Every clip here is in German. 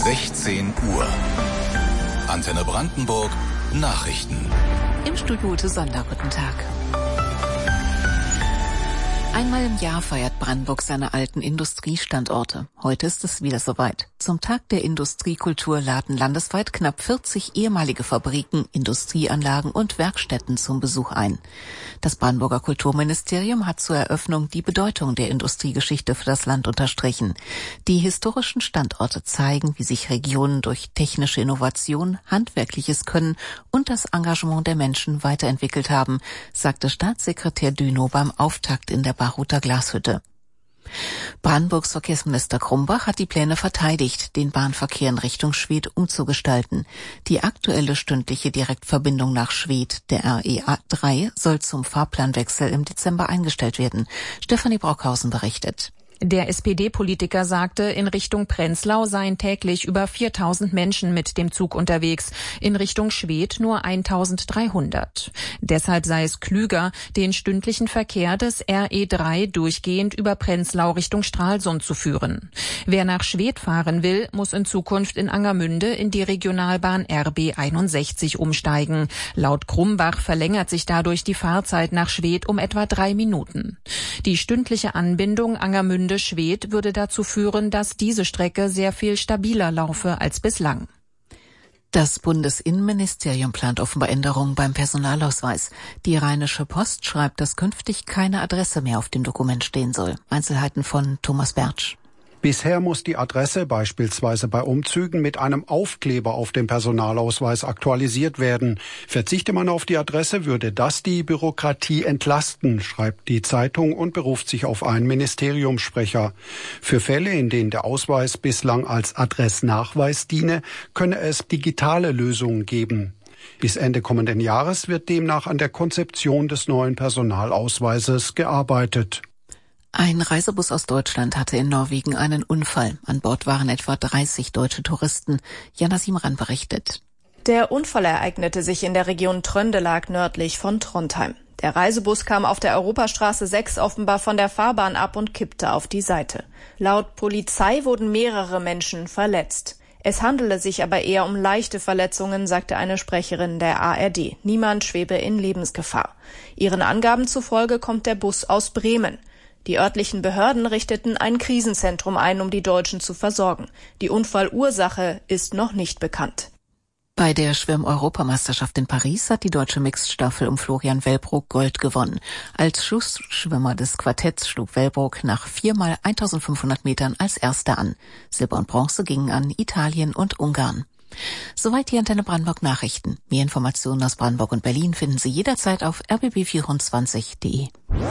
16 Uhr. Antenne Brandenburg Nachrichten. Im Studio Ute Sonder, guten Tag. Einmal im Jahr feiert Brandenburg seine alten Industriestandorte. Heute ist es wieder soweit. Zum Tag der Industriekultur laden landesweit knapp 40 ehemalige Fabriken, Industrieanlagen und Werkstätten zum Besuch ein. Das Brandenburger Kulturministerium hat zur Eröffnung die Bedeutung der Industriegeschichte für das Land unterstrichen. Die historischen Standorte zeigen, wie sich Regionen durch technische Innovation, handwerkliches Können und das Engagement der Menschen weiterentwickelt haben, sagte Staatssekretär Dünow beim Auftakt in der Baruther Glashütte. Brandenburgs Verkehrsminister Krumbach hat die Pläne verteidigt, den Bahnverkehr in Richtung Schwedt umzugestalten. Die aktuelle stündliche Direktverbindung nach Schwedt, der RE3, soll zum Fahrplanwechsel im Dezember eingestellt werden. Stefanie Brockhausen berichtet. Der SPD-Politiker sagte, in Richtung Prenzlau seien täglich über 4.000 Menschen mit dem Zug unterwegs, in Richtung Schwedt nur 1.300. Deshalb sei es klüger, den stündlichen Verkehr des RE3 durchgehend über Prenzlau Richtung Stralsund zu führen. Wer nach Schwedt fahren will, muss in Zukunft in Angermünde in die Regionalbahn RB 61 umsteigen. Laut Krumbach verlängert sich dadurch die Fahrzeit nach Schwedt um etwa 3 Minuten. Die stündliche Anbindung Angermünde-Schwedt würde dazu führen, dass diese Strecke sehr viel stabiler laufe als bislang. Das Bundesinnenministerium plant offenbar Änderungen beim Personalausweis. Die Rheinische Post schreibt, dass künftig keine Adresse mehr auf dem Dokument stehen soll. Einzelheiten von Thomas Bertsch. Bisher muss die Adresse beispielsweise bei Umzügen mit einem Aufkleber auf dem Personalausweis aktualisiert werden. Verzichte man auf die Adresse, würde das die Bürokratie entlasten, schreibt die Zeitung und beruft sich auf einen Ministeriumssprecher. Für Fälle, in denen der Ausweis bislang als Adressnachweis diene, könne es digitale Lösungen geben. Bis Ende kommenden Jahres wird demnach an der Konzeption des neuen Personalausweises gearbeitet. Ein Reisebus aus Deutschland hatte in Norwegen einen Unfall. An Bord waren etwa 30 deutsche Touristen. Jana Simran berichtet. Der Unfall ereignete sich in der Region Trøndelag nördlich von Trondheim. Der Reisebus kam auf der Europastraße 6 offenbar von der Fahrbahn ab und kippte auf die Seite. Laut Polizei wurden mehrere Menschen verletzt. Es handele sich aber eher um leichte Verletzungen, sagte eine Sprecherin der ARD. Niemand schwebe in Lebensgefahr. Ihren Angaben zufolge kommt der Bus aus Bremen. Die örtlichen Behörden richteten ein Krisenzentrum ein, um die Deutschen zu versorgen. Die Unfallursache ist noch nicht bekannt. Bei der Schwimm-Europameisterschaft in Paris hat die deutsche Mixed-Staffel um Florian Wellbrock Gold gewonnen. Als Schussschwimmer des Quartetts schlug Wellbrock nach 4x 1500 Metern als Erster an. Silber und Bronze gingen an Italien und Ungarn. Soweit die Antenne Brandenburg Nachrichten. Mehr Informationen aus Brandenburg und Berlin finden Sie jederzeit auf rbb24.de.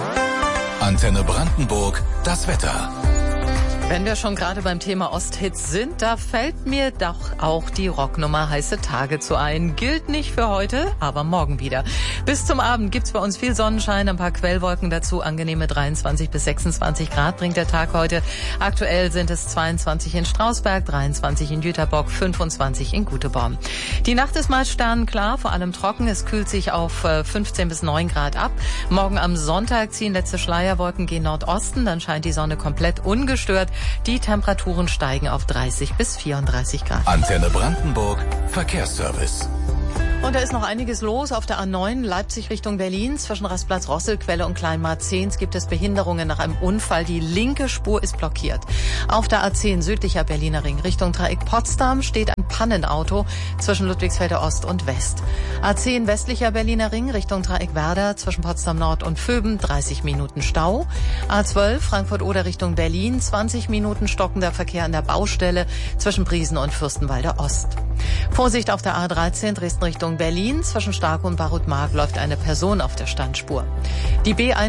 Antenne Brandenburg, das Wetter. Wenn wir schon gerade beim Thema Osthits sind, da fällt mir doch auch die Rocknummer Heiße Tage zu ein. Gilt nicht für heute, aber morgen wieder. Bis zum Abend gibt's bei uns viel Sonnenschein, ein paar Quellwolken dazu. Angenehme 23 bis 26 Grad bringt der Tag heute. Aktuell sind es 22 in Strausberg, 23 in Jüterbock, 25 in Guteborn. Die Nacht ist mal sternenklar, vor allem trocken. Es kühlt sich auf 15 bis 9 Grad ab. Morgen am Sonntag ziehen letzte Schleierwolken gen Nordosten. Dann scheint die Sonne komplett ungestört. Die Temperaturen steigen auf 30 bis 34 Grad. Antenne Brandenburg, Verkehrsservice. Und da ist noch einiges los auf der A9 Leipzig Richtung Berlin. Zwischen Rastplatz Rosselquelle und Kleinmarzehns gibt es Behinderungen nach einem Unfall. Die linke Spur ist blockiert. Auf der A10 südlicher Berliner Ring Richtung Dreieck Potsdam steht ein Pannenauto zwischen Ludwigsfelder Ost und West. A10 westlicher Berliner Ring Richtung Dreieck Werder zwischen Potsdam Nord und Vöben 30 Minuten Stau. A12 Frankfurt-Oder Richtung Berlin 20 Minuten stockender Verkehr an der Baustelle zwischen Briesen und Fürstenwalder Ost. Vorsicht auf der A13 Dresden Richtung Berlin. Zwischen Starke und Barutmark läuft eine Person auf der Standspur. Die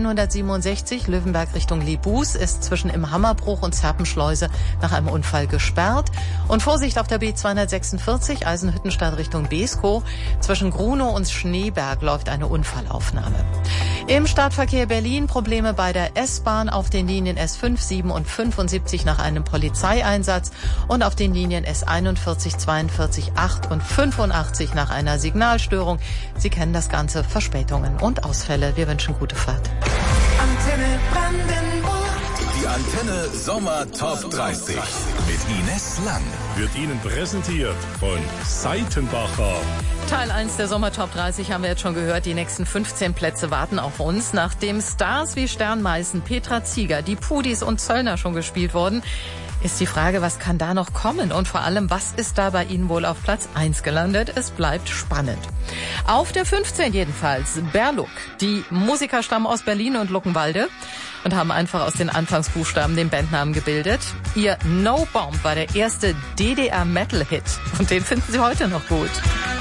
B167 Löwenberg Richtung Libus ist zwischen im Hammerbruch und Zerpenschleuse nach einem Unfall gesperrt. Und Vorsicht auf der B246 Eisenhüttenstadt Richtung Beeskow. Zwischen Grunow und Schneeberg läuft eine Unfallaufnahme. Im Stadtverkehr Berlin Probleme bei der S-Bahn auf den Linien S5, 7 und 75 nach einem Polizeieinsatz und auf den Linien S41, 42, 8 und 85 nach einer Signalstörung. Sie kennen das Ganze, Verspätungen und Ausfälle. Wir wünschen gute Fahrt. Antenne Brandenburg. Die Die Antenne Sommer Top 30 mit Ines Lang. Wird Ihnen präsentiert von Seitenbacher. Teil 1 der Sommer Top 30 haben wir jetzt schon gehört. Die nächsten 15 Plätze warten auf uns. Nachdem Stars wie Sternmeißen, Petra Zieger, die Pudis und Zöllner schon gespielt wurden, ist die Frage, was kann da noch kommen? Und vor allem, was ist da bei Ihnen wohl auf Platz 1 gelandet? Es bleibt spannend. Auf der 15 jedenfalls Berluk. Die Musiker stammen aus Berlin und Luckenwalde und haben einfach aus den Anfangsbuchstaben den Bandnamen gebildet. Ihr No Bomb war der erste DDR-Metal-Hit und den finden Sie heute noch gut.